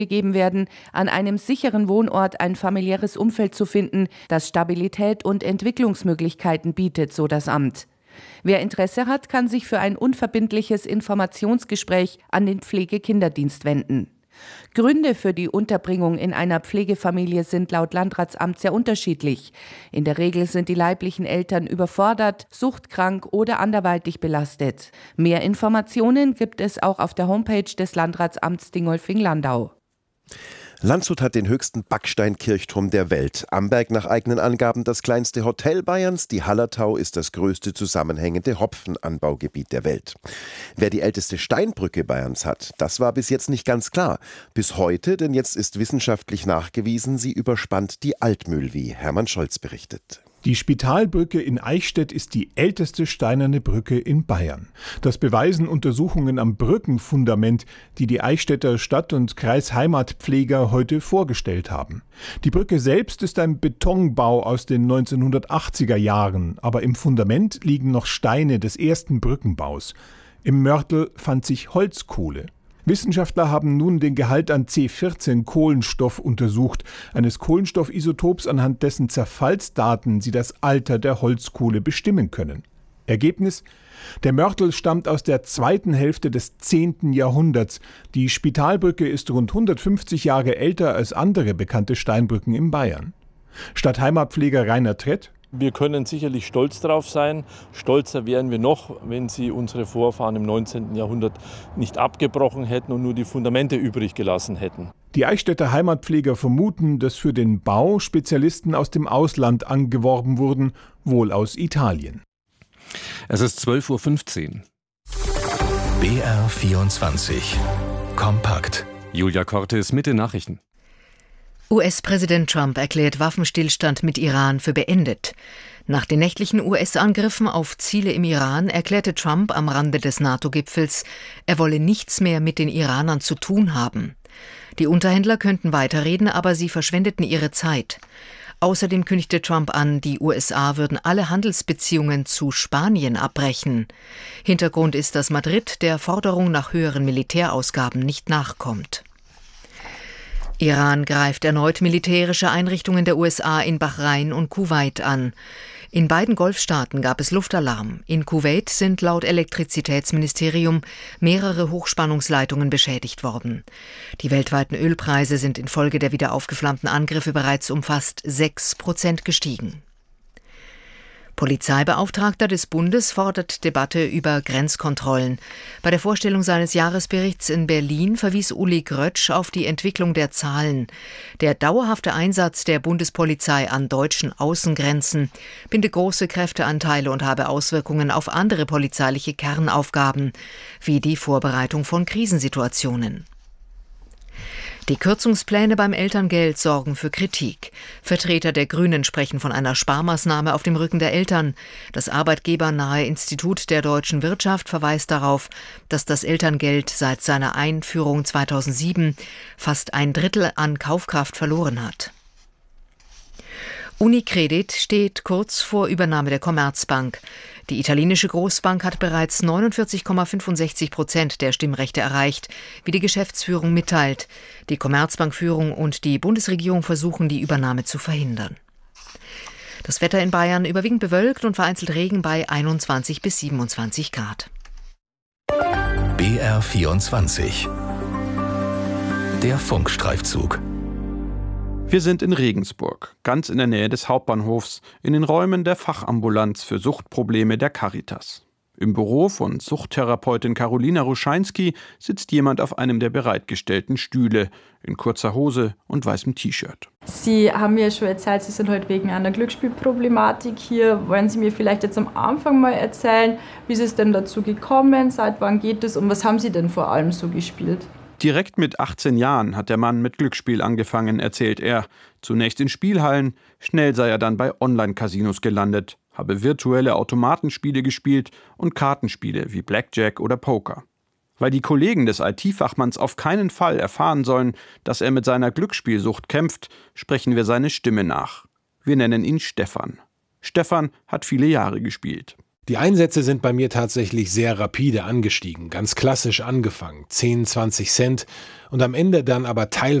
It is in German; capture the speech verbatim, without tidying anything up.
gegeben werden, an einem sicheren Wohnort ein familiäres Umfeld zu finden, das Stabilität und Entwicklungsmöglichkeiten bietet, so das Amt. Wer Interesse hat, kann sich für ein unverbindliches Informationsgespräch an den Pflegekinderdienst wenden. Gründe für die Unterbringung in einer Pflegefamilie sind laut Landratsamt sehr unterschiedlich. In der Regel sind die leiblichen Eltern überfordert, suchtkrank oder anderweitig belastet. Mehr Informationen gibt es auch auf der Homepage des Landratsamts Dingolfing-Landau. Landshut hat den höchsten Backsteinkirchturm der Welt. Amberg nach eigenen Angaben das kleinste Hotel Bayerns. Die Hallertau ist das größte zusammenhängende Hopfenanbaugebiet der Welt. Wer die älteste Steinbrücke Bayerns hat, das war bis jetzt nicht ganz klar. Bis heute, denn jetzt ist wissenschaftlich nachgewiesen, sie überspannt die Altmühl, wie Hermann Scholz berichtet. Die Spitalbrücke in Eichstätt ist die älteste steinerne Brücke in Bayern. Das beweisen Untersuchungen am Brückenfundament, die die Eichstätter Stadt- und Kreisheimatpfleger heute vorgestellt haben. Die Brücke selbst ist ein Betonbau aus den neunzehnhundertachtziger Jahren, aber im Fundament liegen noch Steine des ersten Brückenbaus. Im Mörtel fand sich Holzkohle. Wissenschaftler haben nun den Gehalt an C vierzehn Kohlenstoff untersucht, eines Kohlenstoffisotops, anhand dessen Zerfallsdaten sie das Alter der Holzkohle bestimmen können. Ergebnis: Der Mörtel stammt aus der zweiten Hälfte des zehnten Jahrhunderts. Die Spitalbrücke ist rund hundertfünfzig Jahre älter als andere bekannte Steinbrücken in Bayern. Stadtheimatpfleger Rainer Trett: Wir können sicherlich stolz darauf sein. Stolzer wären wir noch, wenn sie unsere Vorfahren im neunzehnten Jahrhundert nicht abgebrochen hätten und nur die Fundamente übrig gelassen hätten. Die Eichstätter Heimatpfleger vermuten, dass für den Bau Spezialisten aus dem Ausland angeworben wurden, wohl aus Italien. Es ist zwölf Uhr fünfzehn. B R vierundzwanzig. Kompakt. Julia Cortes mit den Nachrichten. U S-Präsident Trump erklärt Waffenstillstand mit Iran für beendet. Nach den nächtlichen U S-Angriffen auf Ziele im Iran erklärte Trump am Rande des NATO-Gipfels, er wolle nichts mehr mit den Iranern zu tun haben. Die Unterhändler könnten weiterreden, aber sie verschwendeten ihre Zeit. Außerdem kündigte Trump an, die U S A würden alle Handelsbeziehungen zu Spanien abbrechen. Hintergrund ist, dass Madrid der Forderung nach höheren Militärausgaben nicht nachkommt. Iran greift erneut militärische Einrichtungen der U S A in Bahrain und Kuwait an. In beiden Golfstaaten gab es Luftalarm. In Kuwait sind laut Elektrizitätsministerium mehrere Hochspannungsleitungen beschädigt worden. Die weltweiten Ölpreise sind infolge der wieder aufgeflammten Angriffe bereits um fast sechs Prozent gestiegen. Polizeibeauftragter des Bundes fordert Debatte über Grenzkontrollen. Bei der Vorstellung seines Jahresberichts in Berlin verwies Uli Grötsch auf die Entwicklung der Zahlen. Der dauerhafte Einsatz der Bundespolizei an deutschen Außengrenzen binde große Kräfteanteile und habe Auswirkungen auf andere polizeiliche Kernaufgaben, wie die Vorbereitung von Krisensituationen. Die Kürzungspläne beim Elterngeld sorgen für Kritik. Vertreter der Grünen sprechen von einer Sparmaßnahme auf dem Rücken der Eltern. Das arbeitgebernahe Institut der deutschen Wirtschaft verweist darauf, dass das Elterngeld seit seiner Einführung zweitausendsieben fast ein Drittel an Kaufkraft verloren hat. Unicredit steht kurz vor Übernahme der Commerzbank. Die italienische Großbank hat bereits neunundvierzig Komma fünfundsechzig Prozent der Stimmrechte erreicht, wie die Geschäftsführung mitteilt. Die Commerzbankführung und die Bundesregierung versuchen, die Übernahme zu verhindern. Das Wetter in Bayern überwiegend bewölkt und vereinzelt Regen bei einundzwanzig bis siebenundzwanzig Grad. B R vierundzwanzig. Der Funkstreifzug. Wir sind in Regensburg, ganz in der Nähe des Hauptbahnhofs, in den Räumen der Fachambulanz für Suchtprobleme der Caritas. Im Büro von Suchttherapeutin Karolina Ruscheinski sitzt jemand auf einem der bereitgestellten Stühle, in kurzer Hose und weißem T-Shirt. Sie haben mir schon erzählt, Sie sind heute wegen einer Glücksspielproblematik hier. Wollen Sie mir vielleicht jetzt am Anfang mal erzählen, wie ist es denn dazu gekommen, seit wann geht es und was haben Sie denn vor allem so gespielt? Direkt mit achtzehn Jahren hat der Mann mit Glücksspiel angefangen, erzählt er. Zunächst in Spielhallen, schnell sei er dann bei Online-Casinos gelandet, habe virtuelle Automatenspiele gespielt und Kartenspiele wie Blackjack oder Poker. Weil die Kollegen des I T-Fachmanns auf keinen Fall erfahren sollen, dass er mit seiner Glücksspielsucht kämpft, sprechen wir seine Stimme nach. Wir nennen ihn Stefan. Stefan hat viele Jahre gespielt. Die Einsätze sind bei mir tatsächlich sehr rapide angestiegen, ganz klassisch angefangen, zehn, zwanzig Cent und am Ende dann aber teilweise